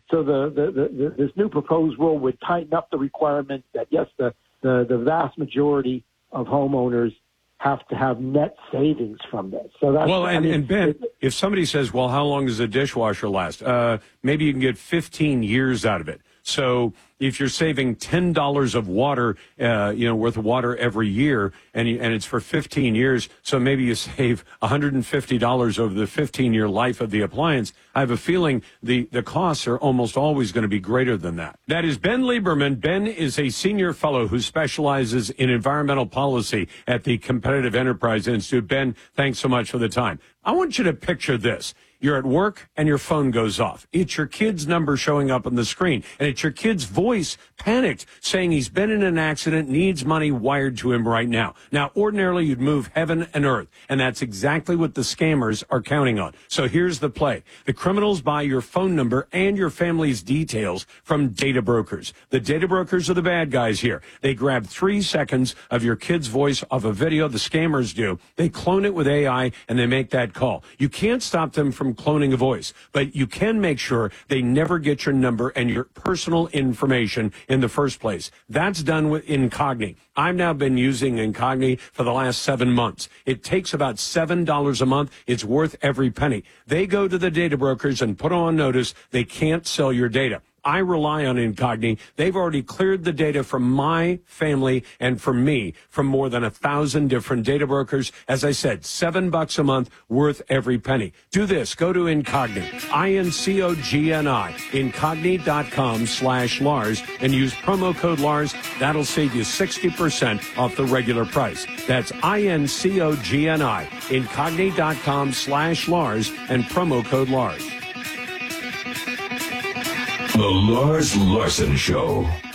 So this new proposed rule would tighten up the requirement that, yes, the vast majority of homeowners have to have net savings from this. So that's, well, and Ben, if somebody says, well, how long does a dishwasher last? Maybe you can get 15 years out of it. So if you're saving $10 of water, worth of water every year, and it's for 15 years, so maybe you save $150 over the 15-year life of the appliance, I have a feeling the costs are almost always going to be greater than that. That is Ben Lieberman. Ben is a senior fellow who specializes in environmental policy at the Competitive Enterprise Institute. Ben, thanks so much for the time. I want you to picture this. You're at work and your phone goes off. It's your kid's number showing up on the screen, and it's your kid's voice, panicked, saying he's been in an accident, needs money wired to him right now. Now, ordinarily, you'd move heaven and earth, and that's exactly what the scammers are counting on. So here's the play. The criminals buy your phone number and your family's details from data brokers. The data brokers are the bad guys here. They grab 3 seconds of your kid's voice off a video, the scammers do. They clone it with AI, and they make that call. You can't stop them from cloning a voice, but you can make sure they never get your number and your personal information in the first place. That's done with Incogni. I've now been using Incogni for the last 7 months. It takes about $7 a month. It's worth every penny. They go to the data brokers and put on notice they can't sell your data. I rely on Incogni. They've already cleared the data from my family and from me from more than 1,000 different data brokers. As I said, $7 a month, worth every penny. Do this. Go to Incogni, INCOGNI, Incogni.com/Lars, and use promo code Lars. That'll save you 60% off the regular price. That's INCOGNI, Incogni.com/Lars, and promo code Lars. The Lars Larson Show.